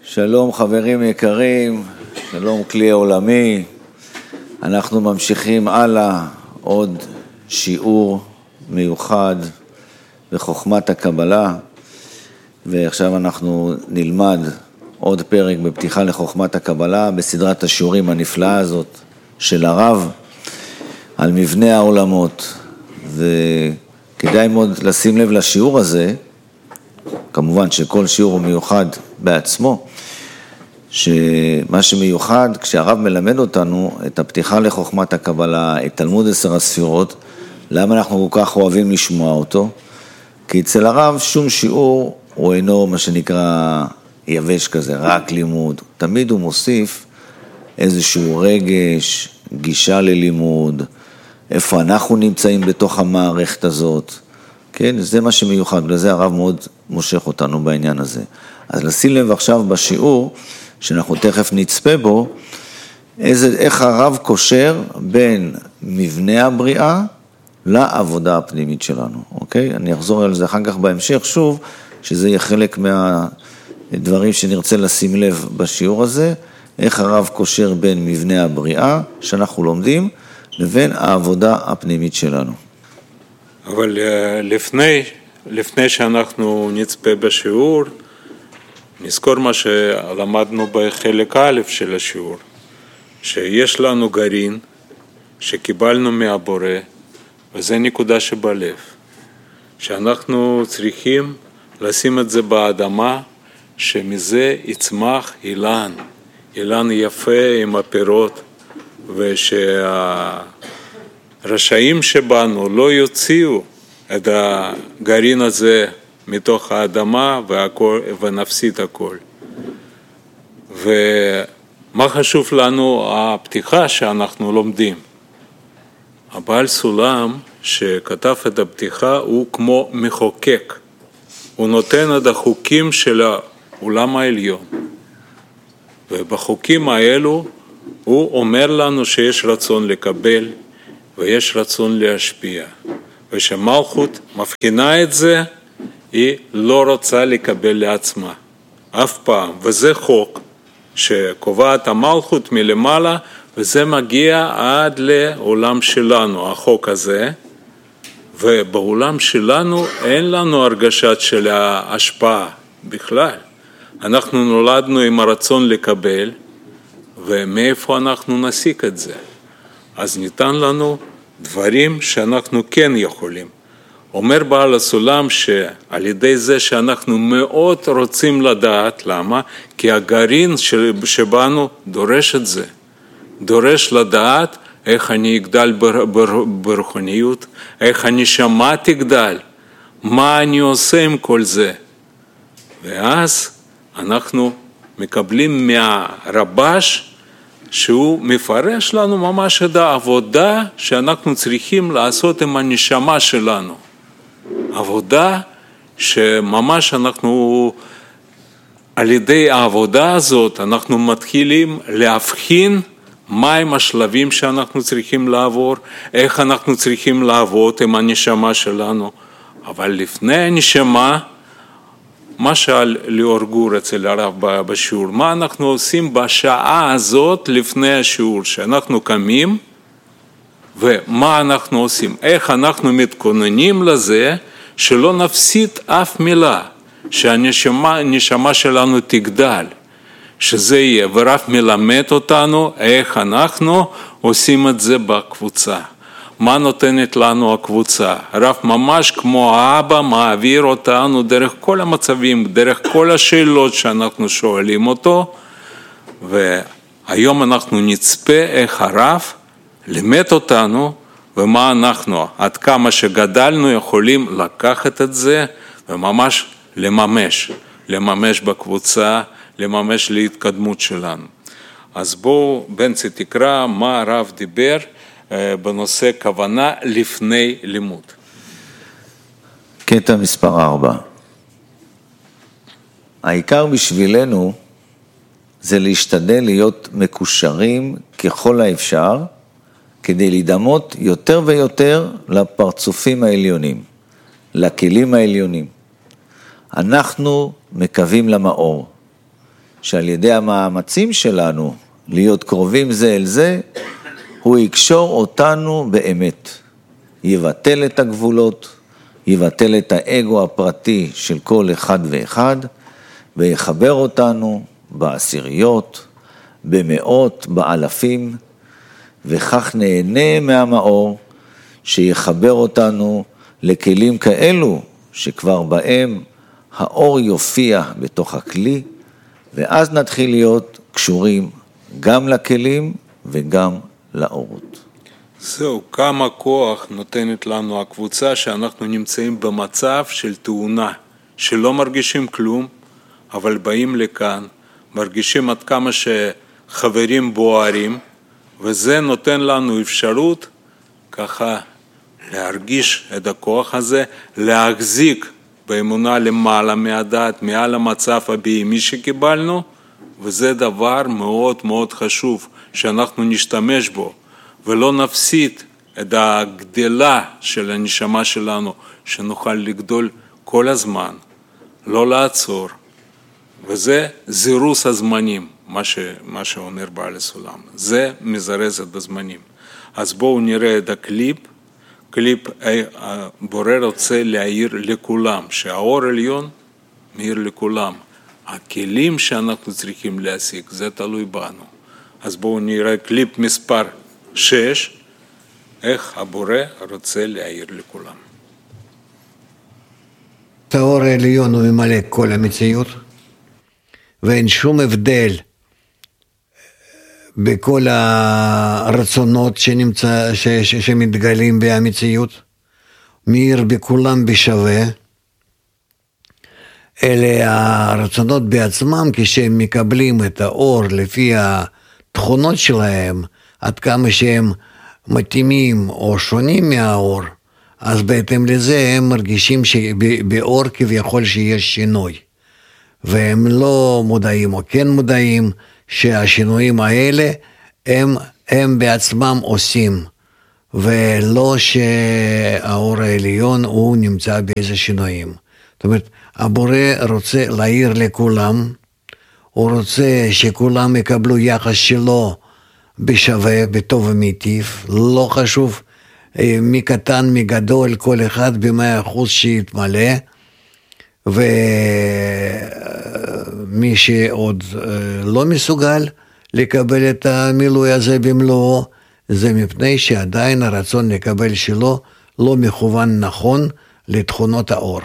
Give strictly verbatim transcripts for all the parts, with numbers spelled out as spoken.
שלום חברים יקרים, שלום כלי עולמי. אנחנו ממשיכים הלאה, עוד שיעור מיוחד בחוכמת הקבלה, ועכשיו אנחנו נלמד עוד פרק בפתיחה לחוכמת הקבלה, בסדרת השיעורים הנפלאה הזאת של הרב, על מבנה העולמות. וכדאי מאוד לשים לב לשיעור הזה, כמובן שכל שיעור הוא מיוחד בעצמו, שמה שמיוחד כשהרב מלמד אותנו את הפתיחה לחוכמת הקבלה, את תלמוד עשר הספירות, למה אנחנו כל כך אוהבים לשמוע אותו? כי אצל הרב שום שיעור הוא אינו מה שנקרא יבש כזה, רק לימוד. תמיד הוא מוסיף איזשהו רגש, גישה ללימוד, איפה אנחנו נמצאים בתוך המערכת הזאת. כן, זה מה שמיוחד, ולזה הרב מאוד מושך אותנו בעניין הזה. אז לשים לב עכשיו בשיעור, שאנחנו תכף נצפה בו, איזה, איך הרב קושר בין מבנה הבריאה לעבודה הפנימית שלנו, אוקיי? אני אחזור על זה אחר כך בהמשך שוב, שזה יהיה חלק מהדברים שנרצה לשים לב בשיעור הזה, איך הרב קושר בין מבנה הבריאה שאנחנו לומדים, לבין העבודה הפנימית שלנו. אבל לפני, לפני שאנחנו נצפה בשיעור, נזכור מה שלמדנו בחלק א' של השיעור, שיש לנו גרעין שקיבלנו מהבורא, וזה נקודה שבלב, שאנחנו צריכים לשים את זה באדמה, שמזה יצמח אילן, אילן יפה עם הפירות, ושהרשעים שבנו לא יוציאו את הגרעין הזה מתוך האדמה והכל, ונפסיד הכל. ומה חשוב לנו הפתיחה שאנחנו לומדים? הבעל סולם שכתב את הפתיחה הוא כמו מחוקק, הוא נותן את החוקים של העולם העליון, ובחוקים האלו הוא אומר לנו שיש רצון לקבל ויש רצון להשפיע, ושמלכות מבחינה את זה, היא לא רוצה לקבל לעצמה, אף פעם. וזה חוק שקובעת המלכות מלמעלה, וזה מגיע עד לעולם שלנו, החוק הזה. ובעולם שלנו אין לנו הרגשת של ההשפעה בכלל. אנחנו נולדנו עם הרצון לקבל, ומאיפה אנחנו נסיק את זה? אז ניתן לנו דברים שאנחנו כן יכולים. אומר בעל הסולם שעל ידי זה שאנחנו מאוד רוצים לדעת, למה? כי הגרעין שבנו דורש את זה, דורש לדעת איך אני אגדל ברוחניות, איך אני הנשמה תגדל, מה אני עושה עם כל זה. ואז אנחנו מקבלים מהרבש שהוא מפרש לנו ממש את העבודה שאנחנו צריכים לעשות עם הנשמה שלנו. עבודה שממש אנחנו, על ידי העבודה הזאת, אנחנו מתחילים להבחין מהם השלבים שאנחנו צריכים לעבור, איך אנחנו צריכים לעבוד עם הנשמה שלנו. אבל לפני הנשמה, מה שאל ליאור גור אצל הרב בשיעור, מה אנחנו עושים בשעה הזאת לפני השיעור, שאנחנו קמים, ומה אנחנו עושים, איך אנחנו מתכוננים לזה, שלא נפסיד אף מילה, שהנשמה שלנו תגדל, שזה יהיה, ורב מלמד אותנו איך אנחנו עושים את זה בקבוצה. מה נותנת לנו הקבוצה? רב ממש כמו האבא מעביר אותנו דרך כל המצבים, דרך כל השאלות שאנחנו שואלים אותו, והיום אנחנו נצפה איך הרב לימד אותנו, ומה אנחנו, עד כמה שגדלנו יכולים לקחת את זה, וממש לממש, לממש בקבוצה, לממש להתקדמות שלנו. אז בואו בנצי תקרא מה הרב דיבר בנושא כוונה לפני לימוד. קטע מספר ארבע. העיקר בשבילנו זה להשתדל להיות מקושרים ככל האפשר, כדי להידמות יותר ויותר לפרצופים העליונים, לכלים העליונים. אנחנו מקווים למאור. שעל ידי המאמצים שלנו להיות קרובים זה אל זה, הוא יקשור אותנו באמת. יבטל את הגבולות, יבטל את האגו הפרטי של כל אחד ואחד, ויחבר אותנו בעשיריות, במאות, באלפים, וכך נהנה מהמאור שיחבר אותנו לכלים כאלו שכבר בהם האור יופיע בתוך הכלי, ואז נתחיל להיות קשורים גם לכלים וגם לאורות. זהו, כמה כוח נותנת לנו הקבוצה שאנחנו נמצאים במצב של תאונה, שלא מרגישים כלום, אבל באים לכאן, מרגישים עד כמה שחברים בוערים, וזה נותן לנו אפשרות ככה להרגיש את הכוח הזה, להחזיק באמונה למעלה מהדעת, מעל המצב הבהמי שקיבלנו, וזה דבר מאוד מאוד חשוב שאנחנו נשתמש בו, ולא נפסיד את הגדלה של הנשמה שלנו, שנוכל לגדול כל הזמן, לא לעצור, וזה זירוס הזמנים, מה, ש, מה שאומר בעל הסולם, זה מזרז את הזמנים. אז בואו נראה את הקליפ, קליפ הבורא רוצה להעיר לכולם, שהאור עליון מאיר לכולם. הכלים שאנחנו צריכים להשיג, זה תלוי בנו. אז בואו נראה קליפ מספר שש, איך הבורא רוצה להעיר לכולם. האור העליון הוא ממלא כל המציאות, ואין שום הבדל בכל הרצונות שנמצא, ש, ש, שמתגלים במציאות, מאיר בכולם בשווה. אלה הרצונות בעצמם, כשהם מקבלים את האור לפי התכונות שלהם, עד כמה שהם מתאימים או שונים מהאור, אז בהתאם לזה הם מרגישים שבאור כביכול שיש שינוי. והם לא מודעים או כן מודעים שהשינויים האלה הם, הם בעצמם עושים, ולא שהאור העליון הוא נמצא באיזה שינויים. זאת אומרת, הבורא רוצה להעיר לכולם, הוא רוצה שכולם יקבלו יחס שלו בשווה, בטוב ומיטיב, לא חשוב מקטן מגדול, כל אחד במאה אחוז שיתמלא, ומי שעוד לא מסוגל לקבל את המילוי הזה במלואו, זה מפני שעדיין הרצון לקבל שלו לא מכוון נכון לתכונות האור.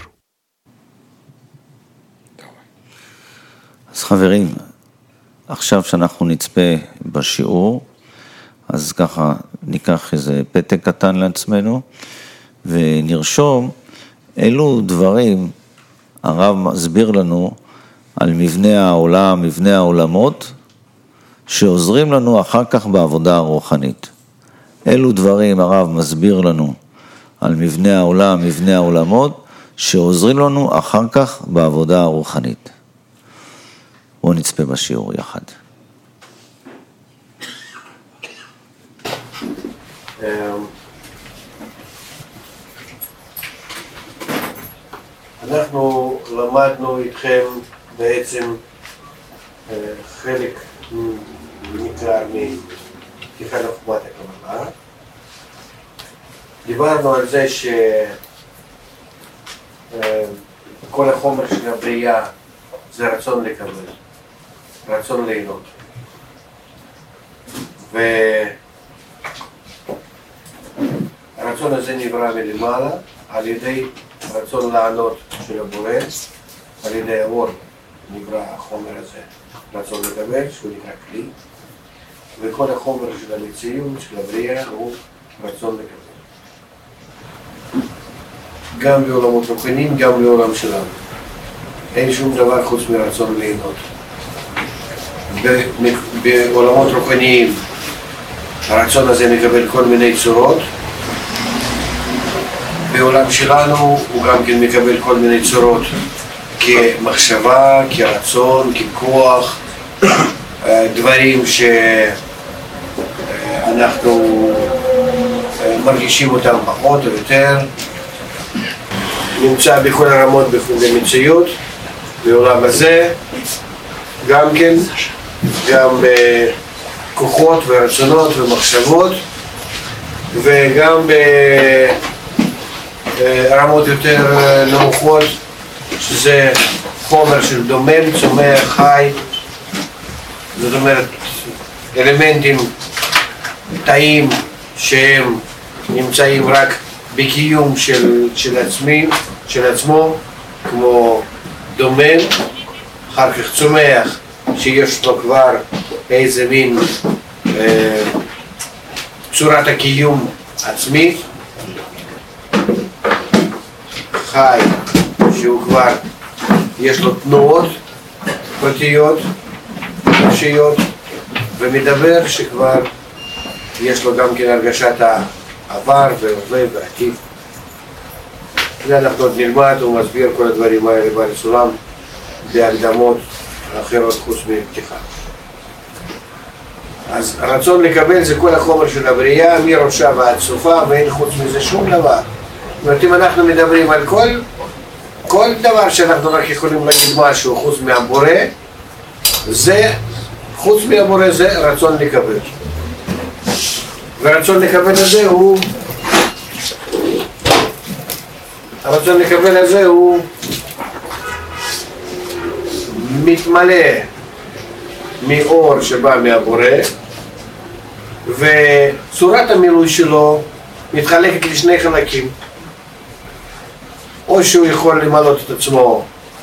אז חברים, עכשיו שאנחנו נצפה בשיעור, אז ככה ניקח איזה פתק קטן לעצמנו, ונרשום אילו דברים הרב מסביר לנו על מבנה העולם, מבנה העולמות, שעוזרים לנו אחר כך בעבודה הרוחנית. אילו דברים הרב מסביר לנו על מבנה העולם, מבנה העולמות, שעוזרים לנו אחר כך בעבודה הרוחנית. בואו נצפה בשיעור יחד. אנחנו למדנו איתכם בעצם חלק ניכר מפתיחת חוכמת הקבלה. דיברנו על זה שכל החומר של הבריאה זה רצון לקבל, רצון ליהנות. והרצון הזה נברא מלמעלה על ידי רצון לענות של הבורא, על ידי האור נברא החומר הזה, רצון לקבל, שהוא נקרא כלי, וכל החומר של המציאות, של הבריאה, הוא רצון לקבל. גם בעולמות רוחניים, גם בעולם שלנו. אין שום דבר חוץ מרצון ליהנות. בעולמות רוחניים, הרצון הזה מקבל כל מיני צורות, בעולם שלנו הוא גם כן מקבל כל מיני צורות כמחשבה, כרצון, ככוח, דברים שאנחנו מרגישים אותם פחות או יותר, נמצא בכל הרמות במציאות, בעולם הזה, גם כן, גם בכוחות ורצונות ומחשבות, וגם ברמות יותר נמוכות, שזה חומר של דומם, צומח, חי, זאת אומרת אלמנטים, תאים שהם נמצאים רק בקיום של, של עצמי, של עצמו, כמו דומם, אחר כך צומח שיש לו כבר איזה מין אה, צורת הקיום עצמית, חי שהוא כבר יש לו תנועות פרטיות, נפשיות, ומדבר שכבר יש לו גם כן הרגשת העבר והווה ועתיד. אנחנו עוד נלמד, הוא מסביר כל הדברים האלה בעל סולם בהקדמות אחרות חוץ מפתיחה. אז הרצון לקבל זה כל החומר של הבריאה, מראשה ועד סופה, ואין חוץ מזה שום דבר. זאת אומרת, אם אנחנו מדברים על כל, כל דבר שאנחנו רק יכולים להגיד משהו חוץ מהבורא, זה, חוץ מהבורא זה רצון לקבל. והרצון לקבל הזה הוא, הרצון לקבל הזה הוא מתמלא מאור שבא מהבורא, וצורת המילוי שלו מתחלקת לשני חלקים. או שהוא יכול למלות את עצמו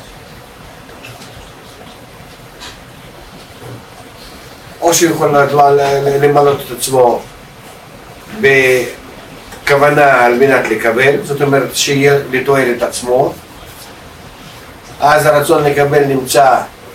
או שהוא יכול למלות את עצמו בכוונה על מנת לקבל, זאת אומרת שיהיה לתועל את עצמו, אז הרצון לקבל נמצא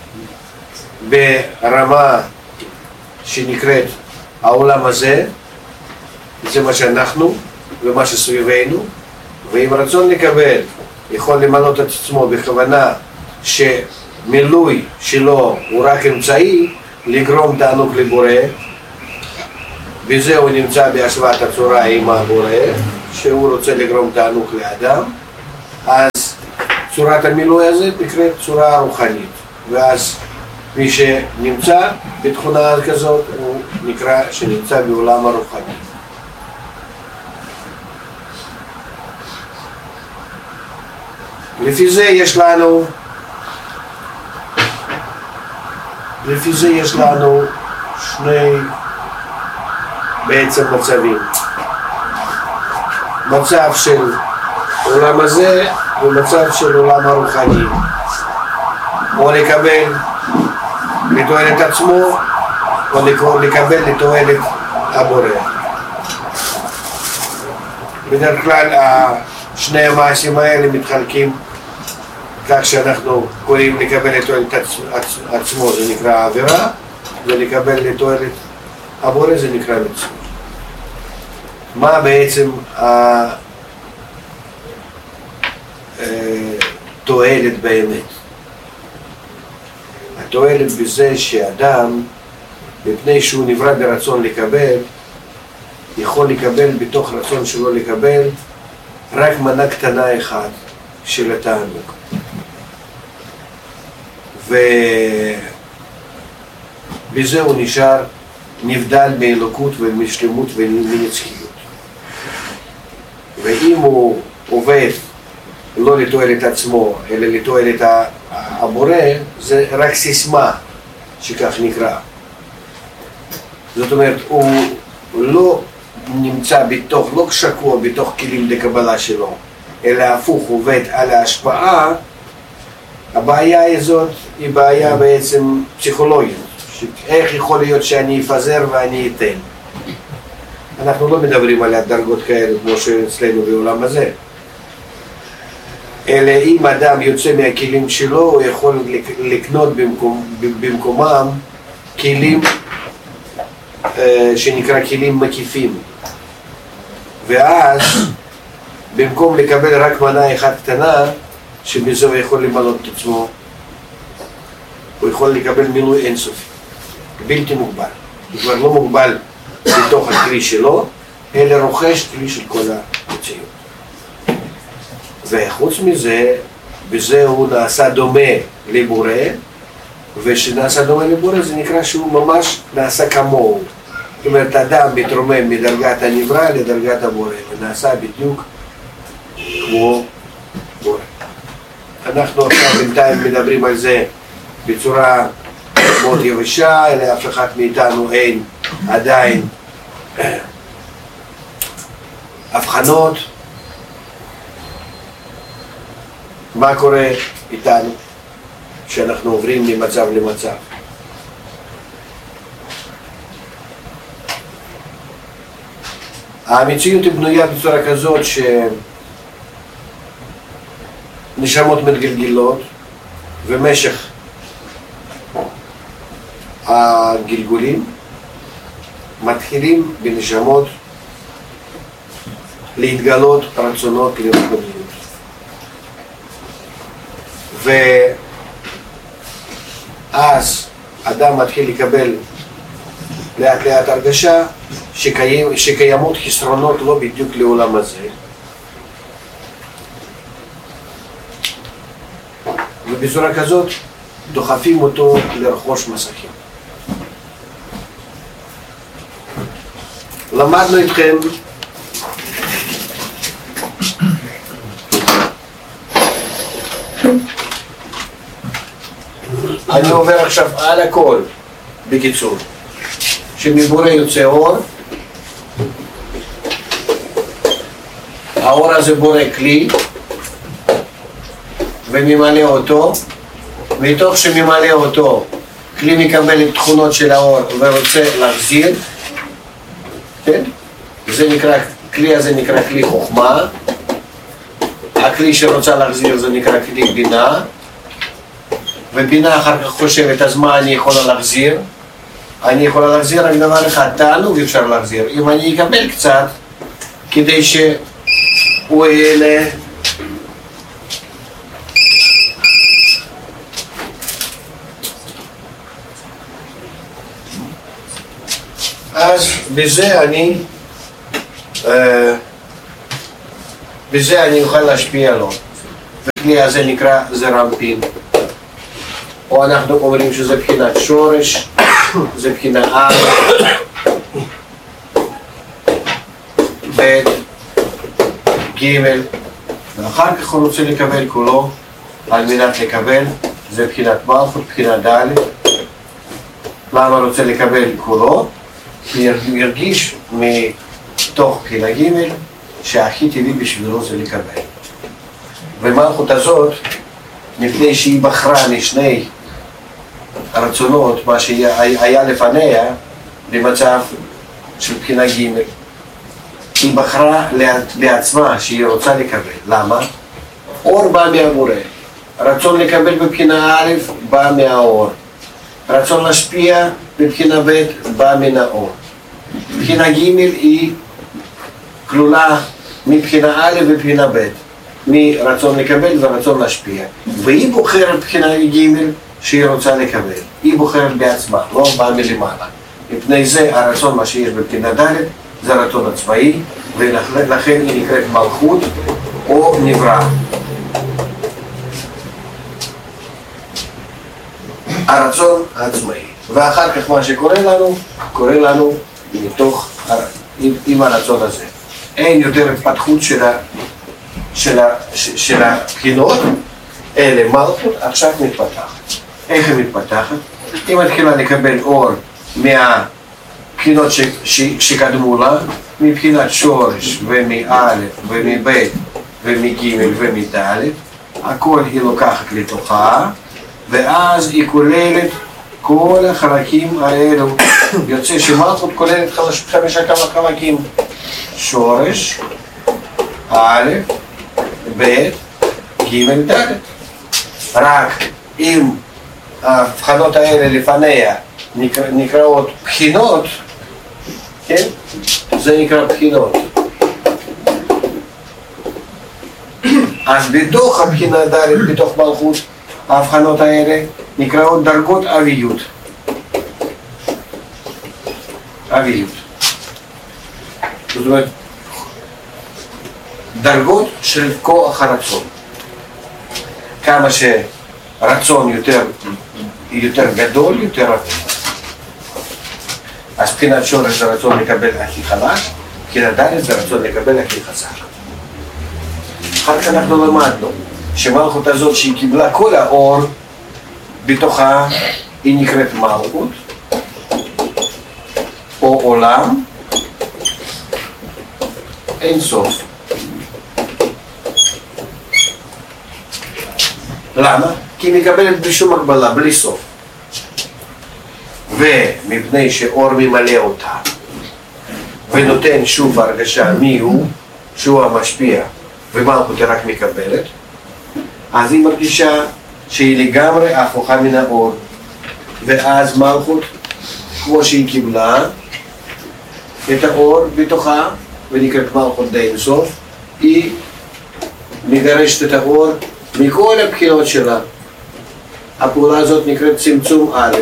ברמה שנקראת העולם הזה, זה מה שאנחנו ומה שסביבנו, ואם רצון לקבל יכול למלות את עצמו בכוונה שמילוי שלו הוא רק אמצעי לגרום תענוג לבורא, בזה הוא נמצא בהשוואת הצורה עם הבורא, שהוא רוצה לגרום תענוג לאדם, אז צורת המילוי הזה נקראת צורה רוחנית, ואז מי שנמצא בתכונה כזאת הוא נקרא שנמצא בעולם הרוחני. לפי זה יש לנו לפי זה יש לנו שני בעצם מצבים, מצב של עולם הזה ומצב של עולם הרוחני, או לקבל לתועלת עצמו או לקבל לתועלת הבורא. בדרך כלל שני המעשים האלה מתחלקים כך שאנחנו קוראים לקבל לתועלת עצמו זה נקרא עבירה, ולקבל לתועלת הבורא זה נקרא מצווה. מה בעצם התועלת באמת? התועלת בזה שאדם, מפני שהוא נברא ברצון לקבל, יכול לקבל בתוך רצון שלו לקבל רק מנה קטנה אחת של התענוג. ובזה הוא נשאר נבדל מאלוקות ומשלמות ומנצחיות. ואם הוא עובד לא לתועלת עצמו אלא לתועלת הבורא, זה רק סיסמה שכך נקרא. זאת אומרת, הוא לא נמצא בתוך, לא שקוע בתוך כלים לקבלה שלו, אלא הפוך עובד על ההשפעה. הבעיה הזאת היא בעיה בעצם פסיכולוגית, איך יכול להיות שאני אפזר ואני אתן. אנחנו לא מדברים על הדרגות כאלה כמו שאצלנו בעולם הזה, אלא אם אדם יוצא מהכלים שלו הוא יכול לקנות במקום, במקומם כלים שנקרא כלים מקיפים, ואז במקום לקבל רק מנה אחת קטנה שבזה הוא יכול למלות את עצמו, הוא יכול לקבל מילוי אינסופי, בלתי מוגבל. הוא כבר לא מוגבל בתוך הכלי שלו, אלא רוכש כלי של כל המציאות. וחוץ מזה, בזה הוא נעשה דומה לבורא, ושנעשה דומה לבורא זה נקרא שהוא ממש נעשה כמוהו. זאת אומרת, אדם מתרומם מדרגת הנברא לדרגת הבורא, ונעשה בדיוק כמו בורא. אנחנו עכשיו בינתיים מדברים על זה בצורה מאוד יבשה, אלא אף אחד מאיתנו אין עדיין הבחנות. מה קורה איתנו כשאנחנו עוברים ממצב למצב? המציאות היא בנויה בצורה כזאת שנשמות מתגלגלות, ומשך הגלגולים מתחילים בנשמות להתגלות רצונות לרוחניות. ואז אדם מתחיל לקבל לאט לאט הרגשה שקיים, שקיימות חסרונות לא בדיוק לעולם הזה, ובצורה כזאת דוחפים אותו לרכוש מסכים. למדנו איתכם אני עובר עכשיו על הכל בקיצור, שמבורא יוצא אור, האור הזה בורא כלי וממלא אותו, מתוך שממלא אותו כלי מקבל את תכונות של האור ורוצה להחזיר, כן? זה נקרא, כלי הזה נקרא כלי חוכמה, הכלי שרוצה להחזיר זה נקרא כלי בינה, ובינה אחר כך חושבת, אז מה אני יכולה להחזיר? אני יכולה להחזיר רק דבר אחד, תענוג אפשר להחזיר. אם אני אקבל קצת, כדי שהוא יהיה אז בזה אני, אה, בזה אני אוכל להשפיע לו. וכלי הזה נקרא זרמפין. או אנחנו אומרים שזה בחינת שורש, זה בחינה א', ב', ג', ואחר כך הוא רוצה לקבל כולו, על מנת לקבל, זה בחינת מלכות, בחינת ד'. למה רוצה לקבל כולו? כי ירגיש מתוך בחינה ג' שהכי טבעי בשבילו זה לקבל. ומלכות הזאת, מפני שהיא בחרה משני הרצונות, מה שהיה לפניה, במצב של בחינה ג', היא בחרה לעצמה שהיא רוצה לקבל. למה? אור בא מהבורא. רצון לקבל בבחינה א' בא מהאור. רצון להשפיע בבחינה ב' בא מן האור. בחינה ג' היא כלולה מבחינה א' ובבחינה ב', מרצון לקבל ורצון להשפיע. והיא בוחרת בחינה ג' שהיא רוצה לקבל. היא בוחרת בעצמה, לא באה מלמעלה. מפני זה הרצון מה שיש בבחינה ד' זה הרצון הצבאי, ולכן היא נקראת מלכות או נברא. הרצון העצמאי. ואחר כך מה שקורה לנו, קורה לנו מתוך, עם, עם הרצון הזה. אין יותר התפתחות של, ה, של, ה, של הבחינות, אלה מלכות עכשיו מתפתחת. איך היא מתפתחת? היא מתחילה לקבל אור מהבחינות ש, ש, שקדמו לה, מבחינת שורש ומא' ומב' ומג' ומד', הכל היא לוקחת לתוכה, ואז היא כוללת כל החלקים האלו. יוצא שמלכות כוללת חמישה חלקים: שורש, א', ב', ג', ד'. רק אם ההבחנות האלה לפניה נקרא, נקראות בחינות, כן? זה נקרא בחינות. אז בתוך הבחינה ד', בתוך מלכות, ההבחנות האלה נקראות דרגות אביות. אביות. זאת אומרת, דרגות של כוח הרצון. כמה שרצון יותר יותר גדול, יותר רטוב. אז בחינת שורש זה רצון לקבל הכי חלש, בחינת ד' זה רצון לקבל הכי חזק. אחר כך אנחנו למדנו שמלכות הזאת שהיא קיבלה כל האור בתוכה, היא נקראת מלכות או עולם אין סוף. למה? כי היא מקבלת בלי שום הגבלה, בלי סוף. ומפני שאור ממלא אותה ונותן שוב הרגשה מי הוא, שהוא המשפיע ומלכות היא רק מקבלת, אז היא מרגישה שהיא לגמרי הפוכה מן האור, ואז מלכות כמו שהיא קיבלה את האור בתוכה ונקראת מלכות די אינסוף, היא מגרשת את האור מכל הבחינות שלה. הפעולה הזאת נקראת צמצום א',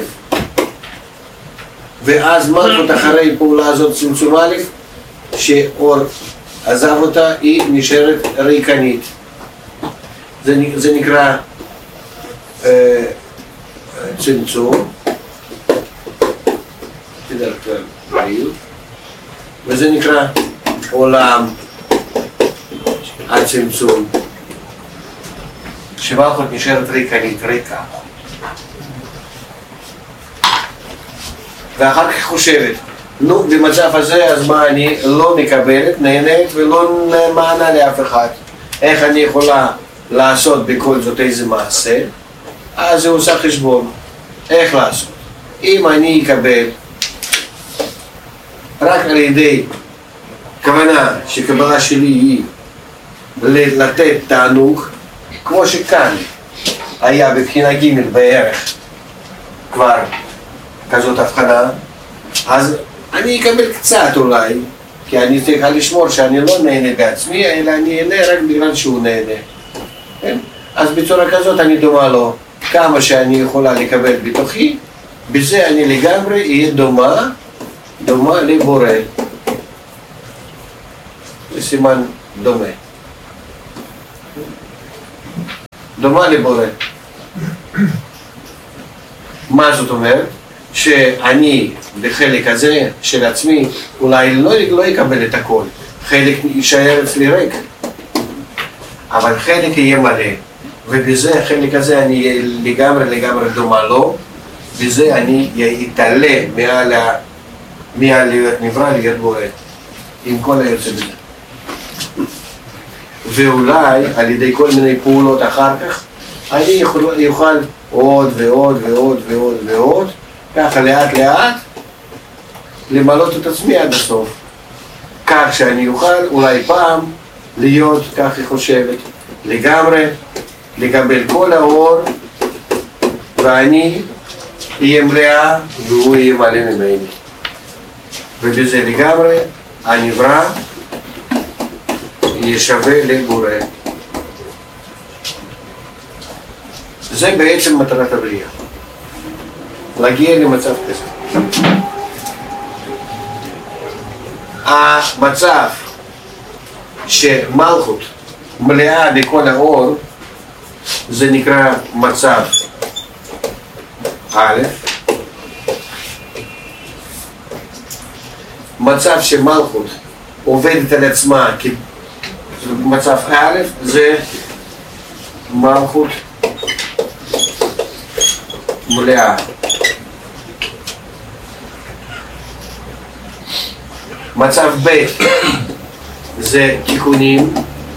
ואז מלכות אחרי פעולה הזאת צמצום א', שאור עזב אותה, היא נשארת ריקנית. זה, זה נקרא אה, צמצום, בדרך כלל בריאות, וזה נקרא עולם הצמצום, שמלכות נשארת ריקנית, ריקה. ואחר כך חושבת, נו, במצב הזה, אז מה אני לא מקבלת, נהנית ולא מענה לאף אחד. איך אני יכולה לעשות בכל זאת איזה מעשה? אז היא עושה חשבון. איך לעשות? אם אני אקבל רק על ידי כוונה שקבלה שלי היא לתת תענוג, כמו שכאן היה בבחינה ג' בערך כבר כזאת הבחנה, אז אני אקבל קצת אולי, כי אני צריכה לשמור שאני לא נהנה בעצמי, אלא אני אהנה רק בגלל שהוא נהנה. כן? אז בצורה כזאת אני דומה לו, כמה שאני יכולה לקבל בתוכי, בזה אני לגמרי אהיה דומה, דומה לבורא. זה סימן דומה. דומה לבורא. מה זאת אומרת? שאני בחלק הזה של עצמי אולי לא, לא יקבל את הכל, חלק יישאר אצלי ריק, אבל חלק יהיה מלא, ובזה החלק הזה אני אהיה לגמרי לגמרי דומה לו, בזה אני אתעלה מעל, ה... מעל להיות נברא להיות בורא, עם כל היוצא בזה. ואולי על ידי כל מיני פעולות אחר כך אני יכול, יוכל עוד ועוד ועוד ועוד ועוד ככה לאט לאט למלות את עצמי עד הסוף, כך שאני אוכל אולי פעם להיות, כך היא חושבת, לגמרי לקבל כל האור ואני אהיה מלאה והוא יהיה מלא ממני, ובזה לגמרי הנברא יהיה שווה לבורא. זה בעצם מטרת הבריאה, להגיע למצב כזה. המצב שמלכות מלאה בכל האור זה נקרא מצב א', מצב שמלכות עובדת על עצמה כמצב א', זה מלכות מלאה. מצב ב' זה תיקונים,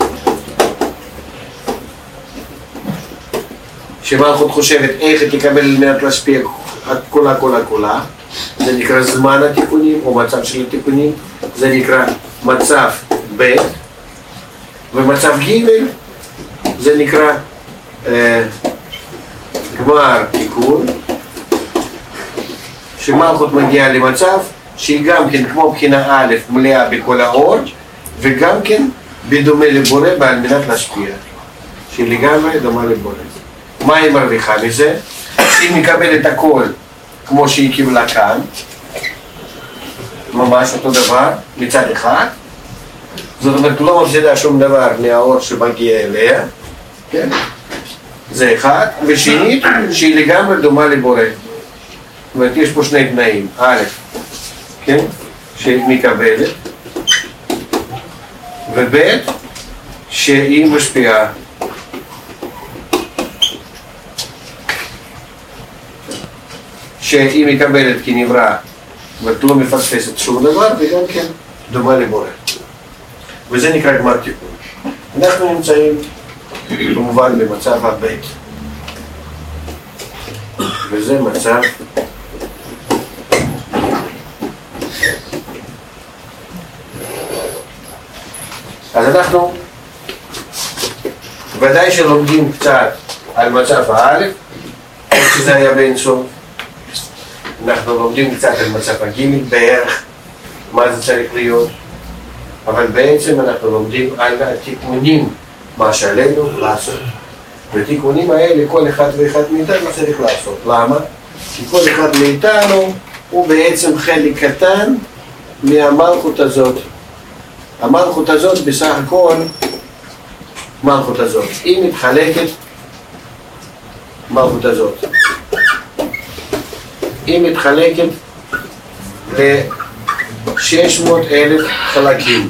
שמלכות חושבת איך היא תקבל על מנת להשפיע כולה כולה כולה, זה נקרא זמן התיקונים או מצב של התיקונים, זה נקרא מצב ב', ומצב ג' זה נקרא אה, גמר תיקון, שמלכות מגיעה למצב שהיא גם כן כמו בחינה א' מלאה בכל האור, וגם כן בדומה לבורא בעל מנת להשפיע, שהיא לגמרי דומה לבורא. מה היא מרוויחה מזה? היא מקבלת הכל כמו שהיא קיבלה כאן, ממש אותו דבר מצד אחד, זאת אומרת לא מפסידה שום דבר מהאור שמגיע אליה, כן? זה אחד, ושנית שהיא לגמרי דומה לבורא. זאת אומרת, יש פה שני תנאים, א', כן, שהיא מקבלת, וב', שהיא משפיעה. שהיא מקבלת כנברא, ולא מפספסת שום דבר, וגם כן דומה לבורא. וזה נקרא גמר תיקון. אנחנו נמצאים כמובן במצב הבית, וזה מצב אז אנחנו ודאי שלומדים קצת על מצב האלף, שזה היה באין סוף. אנחנו לומדים קצת על מצב הגימל בערך, מה זה צריך להיות, אבל בעצם אנחנו לומדים על התיקונים, מה שעלינו לעשות. והתיקונים האלה כל אחד ואחד מאיתנו צריך לעשות. למה? כי כל אחד מאיתנו הוא בעצם חלק קטן מהמלכות הזאת. המלכות הזאת בסך הכל, מלכות הזאת, היא מתחלקת, מלכות הזאת, היא מתחלקת ל-שש מאות אלף חלקים.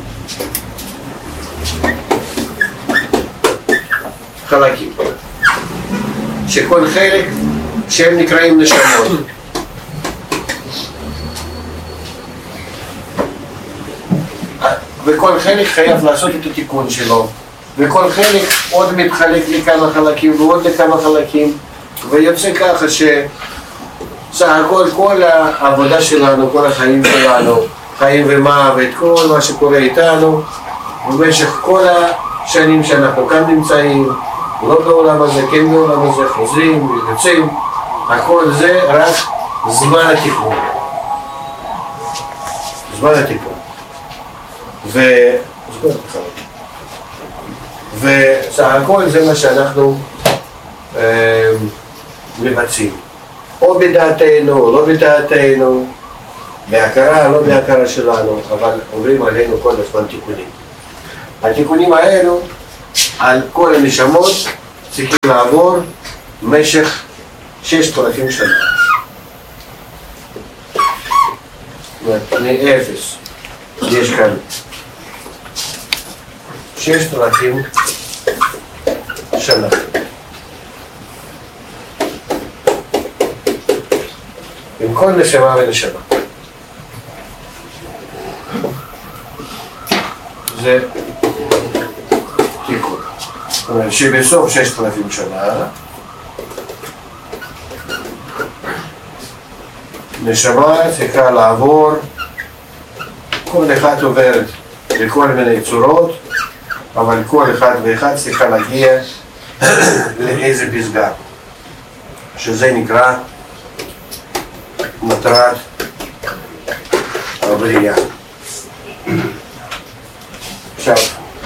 חלקים. שכל חלק שהם נקראים נשמות. וכל חלק חייב לעשות את התיקון שלו. וכל חלק עוד מתחלק לכמה חלקים ועוד לכמה חלקים. ויוצא ככה ש... סך הכל, כל העבודה שלנו, כל החיים שלנו, חיים ומוות, כל מה שקורה איתנו, במשך כל השנים שאנחנו כאן נמצאים, לא בעולם הזה, כן בעולם הזה, חוזרים, יוצאים, הכל זה רק זמן התיקון. זמן התיקון. ו... וסך הכל זה מה שאנחנו אה, מבצעים. או בדעתנו, או לא בדעתנו, בהכרה, לא בהכרה שלנו, אבל אומרים עלינו כל הזמן תיקונים. התיקונים האלו, על כל הנשמות, צריכים לעבור במשך ששת אלפים שנה. זאת אומרת, מאפס, יש כאן ששת אלפים שנה. עם כל נשמה ונשמה. זה תיקון. זאת אומרת שבסוף ששת אלפים שנה נשמה צריכה לעבור, כל אחד עוברת בכל מיני צורות, אבל כל אחד ואחד צריכה להגיע לאיזה פסגה, שזה נקרא מטרת הבריאה. עכשיו,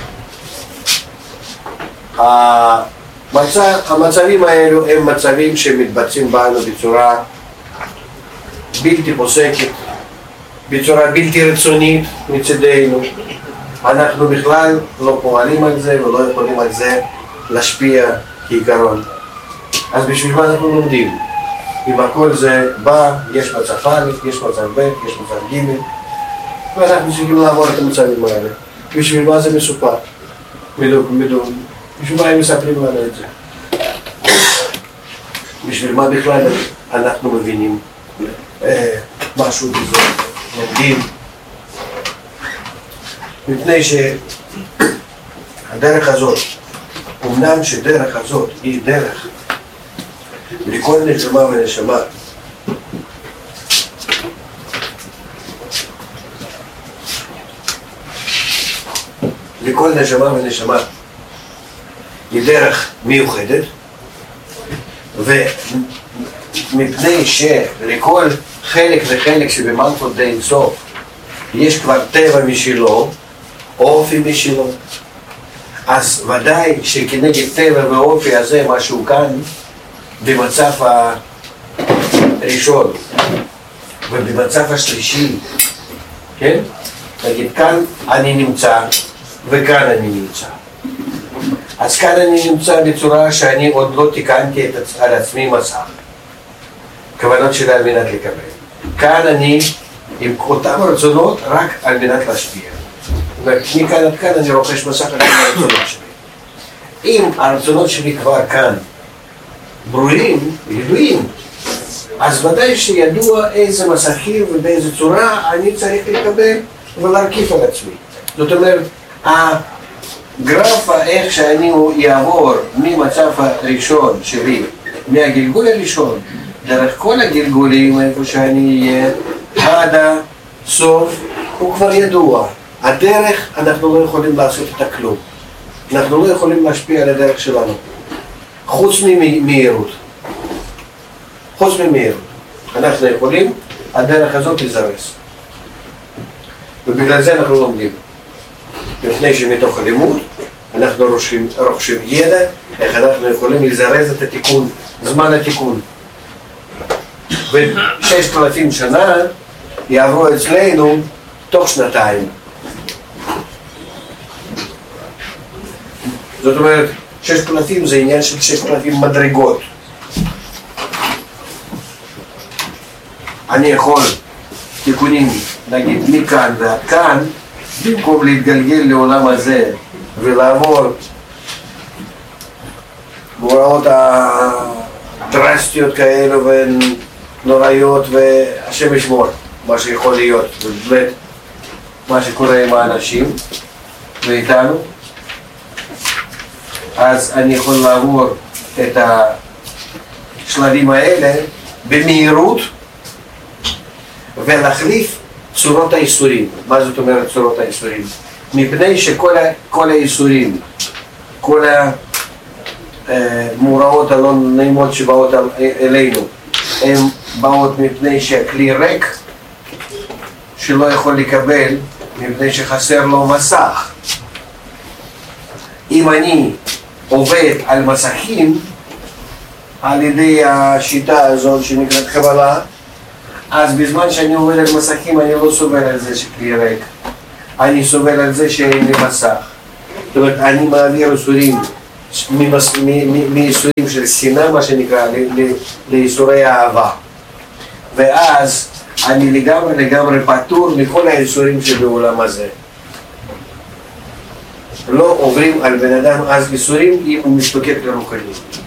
המצב, המצבים האלו הם מצבים שמתבצעים בנו בצורה בלתי פוסקת, בצורה בלתי רצונית מצדנו. אנחנו בכלל לא פועלים על זה ולא יכולים על זה להשפיע כעיקרון. אז בשביל מה אנחנו לומדים? אם הכל זה בא, יש מצב א', יש מצב ב', יש מצב ג', ואנחנו צריכים לעבור את המצבים האלה. בשביל מה זה מסופר? מדום, מדום. בשביל מה הם מספרים לנו את זה? בשביל מה בכלל אנחנו מבינים אה, משהו בזה, לומדים? מפני שהדרך הזאת, אמנם שדרך הזאת היא דרך לכל נשמה ונשמה, לכל נשמה ונשמה היא דרך מיוחדת, ומפני שלכל חלק וחלק שבמלכות דאין סוף יש כבר טבע משלו, אופי משלו, אז ודאי שכנגד טבע ואופי הזה משהו כאן במצב הראשון ובמצב השלישי, כן? נגיד כאן אני נמצא וכאן אני נמצא. אז כאן אני נמצא בצורה שאני עוד לא תיקנתי את, על עצמי מסך. כוונות שלי על מנת לקבל. כאן אני עם אותם רצונות רק על מנת להשפיע. מכאן עד כאן אני רוכש מסך על הרצונות שלי. אם הרצונות שלי כבר כאן ברורים, ידועים, אז ודאי שידוע איזה מסכים ובאיזה צורה אני צריך לקבל ולהרכיב על עצמי. זאת אומרת, הגרף איך שאני יעבור ממצב הראשון שלי, מהגלגול הראשון, דרך כל הגלגולים איפה שאני אהיה, עד הסוף, הוא כבר ידוע. הדרך, אנחנו לא יכולים לעשות את הכלום. אנחנו לא יכולים להשפיע על הדרך שלנו. חוץ ממהירות. חוץ ממהירות. אנחנו יכולים, הדרך הזאת לזרז. ובגלל זה אנחנו לומדים. לפני שמתוך הלימוד, אנחנו רוכשים, רוכשים ידע, איך אנחנו יכולים לזרז את התיקון, זמן התיקון. וששת אלפים שנה יעברו אצלנו תוך שנתיים. זאת אומרת, ששת אלפים זה עניין של ששת אלפים מדרגות. אני יכול תיקונים, נגיד, מכאן ועד כאן, במקום להתגלגל לעולם הזה ולעבור בהוראות הדרסטיות כאלו ונוראיות, והשם ישמור מה שיכול להיות, ובאמת מה שקורה עם האנשים ואיתנו, אז אני יכול לעבור את השלבים האלה במהירות ולהחליף צורות האיסורים. מה זאת אומרת צורות האיסורים? מפני שכל ה, כל האיסורים, כל המאורעות הלא נעימות שבאות אלינו, הן באות מפני שהכלי ריק שלא יכול לקבל, מפני שחסר לו מסך. אם אני עובד על מסכים על ידי השיטה הזאת שנקראת קבלה, אז בזמן שאני עובד על מסכים אני לא סובל על זה שכלי ריק, אני סובל על זה שאין לי מסך. זאת אומרת, אני מעביר איסורים מאיסורים של שנאה, מה שנקרא, לאיסורי אהבה, ואז אני לגמרי לגמרי פטור מכל האיסורים שבעולם הזה. לא עוברים על בן אדם אז איסורים אם הוא משתוקק לרוחני.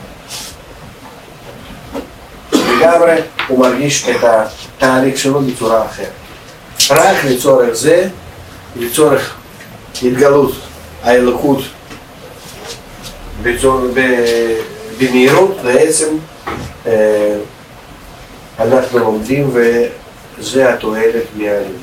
לגמרי הוא מרגיש את התהליך שלו בצורה אחרת. רק לצורך זה, לצורך התגלות האלוקות במהירות, בעצם אנחנו לומדים, וזה התועלת מהלימוד.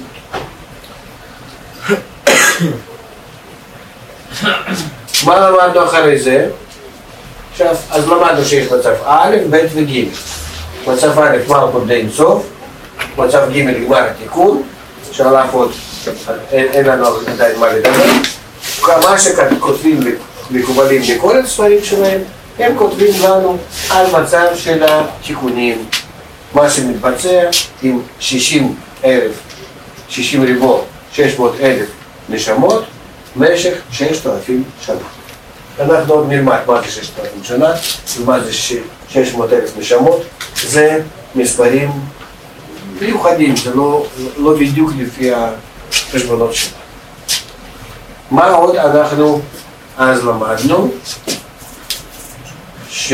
מה למדנו אחרי זה? עכשיו, אז למדנו שיש מצב א', ב' וג'. מצב א', מלכות די סוף, מצב ג' גמר התיקון, שעליו עוד אין לנו עדיין מה לדבר. מה שכותבים מקובלים בכל הספרים שלהם, הם כותבים לנו על מצב של התיקונים, מה שמתבצע עם שישים אלף, שישים ריבוע, שש מאות אלף נשמות, במשך ששת אלפים שנה. אנחנו עוד נלמד מה זה ששת אלפים שנה ומה זה שש מאות אלף נשמות. זה מספרים מיוחדים, זה לא, לא בדיוק לפי החשבונות שלנו. מה עוד אנחנו אז למדנו? ש...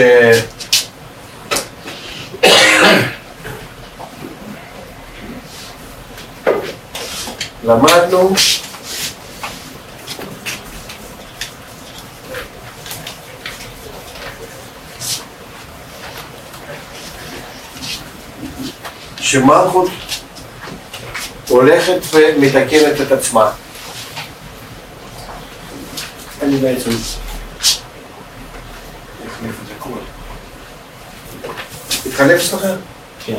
למדנו שמלכות הולכת ומתקנת את עצמה. אני בעצם נחליף את הכל. התחלף אצלכם? כן.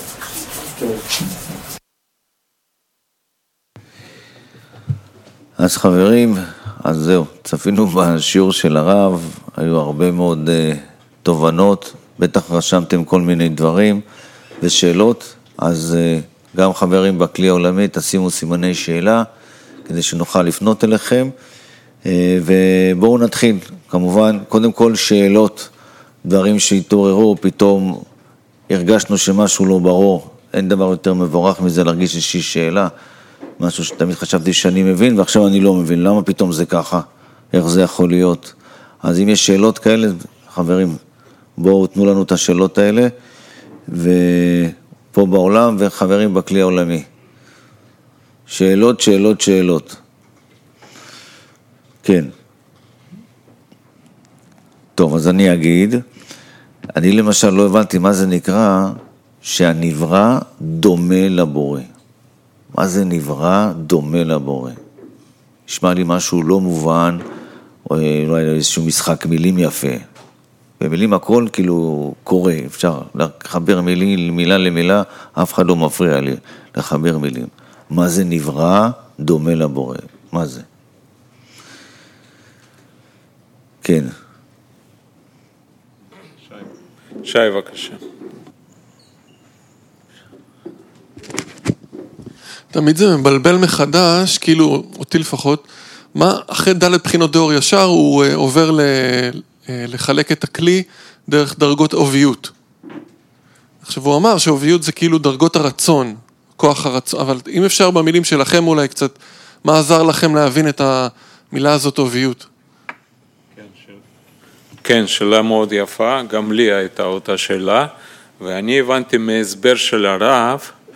אז חברים, אז זהו, צפינו בשיעור של הרב, היו הרבה מאוד uh, תובנות, בטח רשמתם כל מיני דברים ושאלות, אז uh, גם חברים בכלי העולמי תשימו סימני שאלה, כדי שנוכל לפנות אליכם, ובואו נתחיל, כמובן, קודם כל שאלות, דברים שהתעוררו, פתאום הרגשנו שמשהו לא ברור, אין דבר יותר מבורך מזה להרגיש איזושהי שאלה, משהו שתמיד חשבתי שאני מבין, ועכשיו אני לא מבין, למה פתאום זה ככה, איך זה יכול להיות. אז אם יש שאלות כאלה, חברים, בואו תנו לנו את השאלות האלה, ופה בעולם, וחברים בכלי העולמי. שאלות, שאלות, שאלות. כן. טוב, אז אני אגיד, אני למשל לא הבנתי מה זה נקרא, שהנברא דומה לבורא. מה זה נברא דומה לבורא? נשמע לי משהו לא מובן, או אולי איזשהו משחק מילים יפה. במילים הכל כאילו קורה, אפשר לחבר מילים, מילה למילה, אף אחד לא מפריע לי לחבר מילים. מה זה נברא דומה לבורא? מה זה? כן. שי, בבקשה. תמיד זה מבלבל מחדש, כאילו, אותי לפחות, מה אחרי ד' בחינות דאור ישר הוא עובר ל, לחלק את הכלי דרך דרגות אוביות. עכשיו הוא אמר שאוביות זה כאילו דרגות הרצון, כוח הרצון, אבל אם אפשר במילים שלכם אולי קצת, מה עזר לכם להבין את המילה הזאת אוביות? כן, שאלה מאוד יפה, גם לי הייתה אותה שאלה, ואני הבנתי מהסבר של הרב,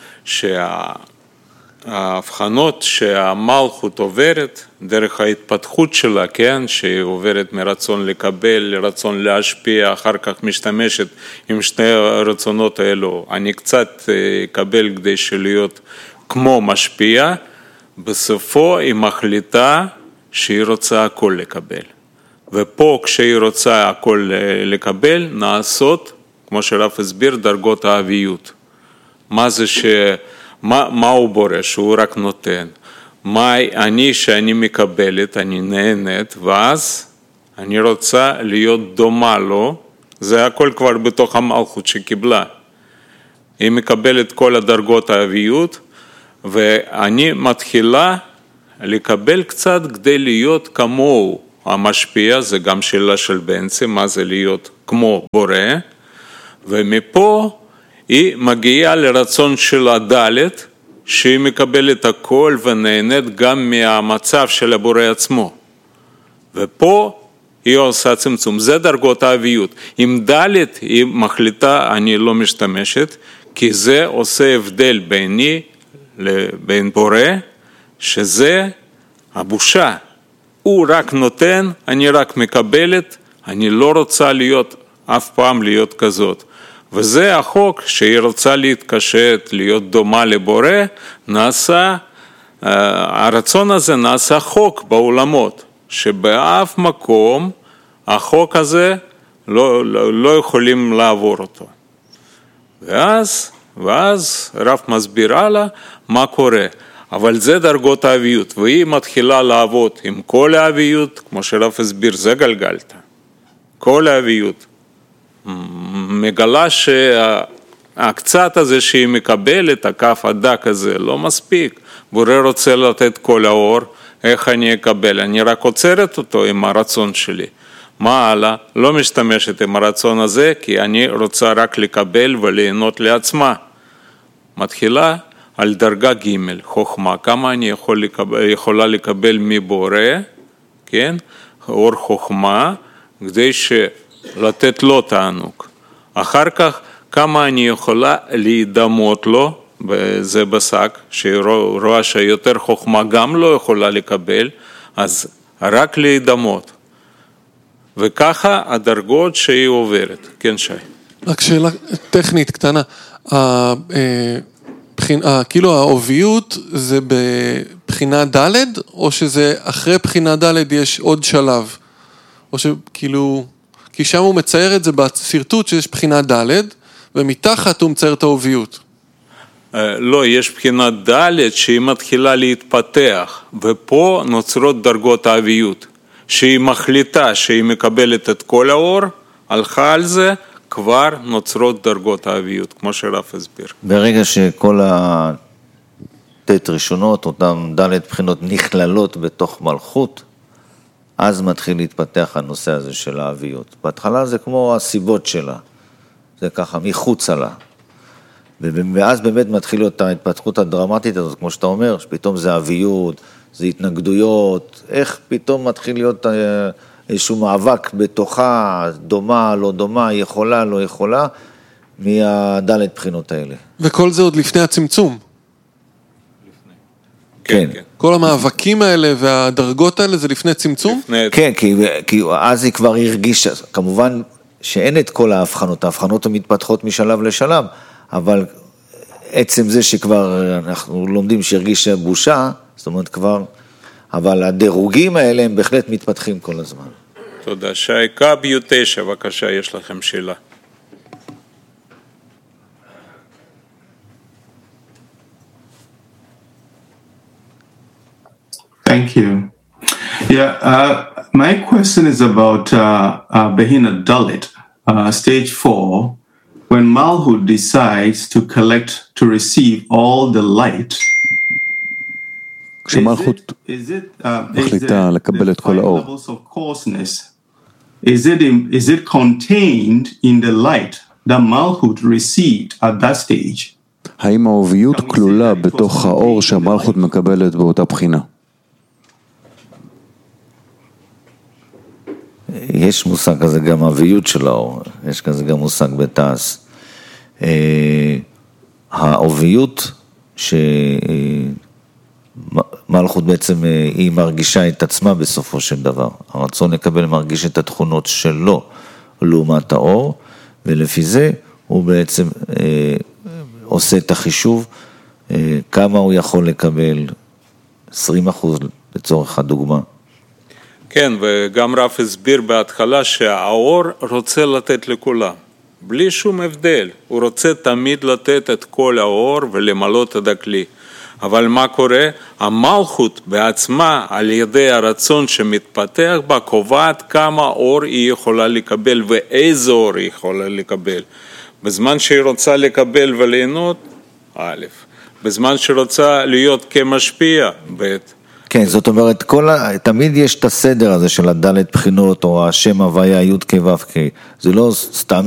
שההבחנות שהמלכות עוברת, דרך ההתפתחות שלה, כן, שהיא עוברת מרצון לקבל לרצון להשפיע, אחר כך משתמשת עם שני הרצונות האלו, אני קצת אקבל כדי שלהיות כמו משפיע, בסופו היא מחליטה שהיא רוצה הכל לקבל. ופה כשהיא רוצה הכל לקבל, נעשות, כמו שרב הסביר, דרגות האביות. מה זה ש... מה, מה הוא בורא? שהוא רק נותן. מה אני שאני מקבלת, אני נהנית, ואז אני רוצה להיות דומה לו, זה הכל כבר בתוך המלכות שקיבלה. היא מקבלת כל הדרגות האביות, ואני מתחילה לקבל קצת כדי להיות כמוהו. המשפיע, זה גם שאלה של בנצי, מה זה להיות כמו בורא, ומפה היא מגיעה לרצון של הדלת, שהיא מקבלת הכל ונהנית גם מהמצב של הבורא עצמו. ופה היא עושה צמצום, זה דרגות האביות. עם דלת היא מחליטה, אני לא משתמשת, כי זה עושה הבדל ביני לבין בורא, שזה הבושה. הוא רק נותן, אני רק מקבלת, אני לא רוצה להיות, אף פעם להיות כזאת. וזה החוק שהיא רוצה להתקשט, להיות דומה לבורא, נעשה, הרצון הזה נעשה חוק בעולמות, שבאף מקום החוק הזה לא, לא, לא יכולים לעבור אותו. ואז, ואז רב מסביר הלאה מה קורה. אבל זה דרגות האביות, והיא מתחילה לעבוד עם כל האביות, כמו שרב הסביר, זה גלגלת. כל האביות. מגלה שהקצת הזה שהיא מקבלת, הכף הדק הזה, לא מספיק. בורא רוצה לתת כל האור, איך אני אקבל? אני רק עוצרת אותו עם הרצון שלי. מה הלאה? לא משתמשת עם הרצון הזה, כי אני רוצה רק לקבל וליהנות לעצמה. מתחילה על דרגה ג' חוכמה, כמה אני יכול לקבל, יכולה לקבל מבורא, כן? אור חוכמה, כדי לתת לו תענוג. אחר כך, כמה אני יכולה להידמות לו, זה בשק, שהיא רואה שיותר חוכמה גם לא יכולה לקבל, אז רק להידמות. וככה הדרגות שהיא עוברת. כן, שי. רק שאלה טכנית קטנה. כאילו האוביות זה בבחינה ד' או שזה אחרי בחינה ד' יש עוד שלב? או שכאילו, כי שם הוא מצייר את זה בסרטוט שיש בחינה ד' ומתחת הוא מצייר את האוביות. לא, יש בחינה ד' שהיא מתחילה להתפתח, ופה נוצרות דרגות האביות, שהיא מחליטה שהיא מקבלת את כל האור, הלכה על זה, כבר נוצרות דרגות האביות, כמו שרב הסביר. ברגע שכל התת ראשונות, אותם ד' בחינות נכללות בתוך מלכות, אז מתחיל להתפתח הנושא הזה של האביות. בהתחלה זה כמו הסיבות שלה, זה ככה מחוצה לה. ואז באמת מתחיל להיות ההתפתחות הדרמטית הזאת, כמו שאתה אומר, שפתאום זה אביות, זה התנגדויות, איך פתאום מתחיל להיות איזשהו מאבק בתוכה, דומה, לא דומה, יכולה, לא יכולה, מהדלת בחינות האלה. וכל זה עוד לפני הצמצום. כן. כל המאבקים האלה והדרגות האלה זה לפני צמצום? כן, כי, כי אז היא כבר הרגישה, כמובן שאין את כל ההבחנות, ההבחנות המתפתחות משלב לשלב, אבל עצם זה שכבר אנחנו לומדים שהרגישה בושה, זאת אומרת כבר, אבל הדירוגים האלה הם בהחלט מתפתחים כל הזמן. תודה. שייקה ביו תשע, בבקשה, יש לכם שאלה. Thank you. Yeah, uh, my question is about uh, uh, Behina Dalit, uh, stage four. When Malhut decides to collect, to receive all the light, כשמלכות מחליטה לקבל את כל האור, is it is it contained in the light that Malhut received at that stage? האם האוביות כלולה בתוך האור שהמלכות מקבלת באותה בחינה? יש מושג כזה גם אביות של האור, יש כזה גם מושג בתעש. האוביות שמלכות בעצם היא מרגישה את עצמה בסופו של דבר. הרצון לקבל מרגיש את התכונות שלו לעומת האור, ולפי זה הוא בעצם עושה את החישוב כמה הוא יכול לקבל, עשרים אחוז לצורך הדוגמה. כן, וגם רב הסביר בהתחלה שהאור רוצה לתת לכולם, בלי שום הבדל. הוא רוצה תמיד לתת את כל האור ולמלות את הכלי. אבל מה קורה? המלכות בעצמה, על ידי הרצון שמתפתח בה, קובעת כמה אור היא יכולה לקבל ואיזה אור היא יכולה לקבל. בזמן שהיא רוצה לקבל וליהנות, א', בזמן שהיא רוצה להיות כמשפיע, ב'. כן, זאת אומרת, כל ה... תמיד יש את הסדר הזה של הדלת בחינות, או השם הוויה, י' כ' ו' כ'. זה לא סתם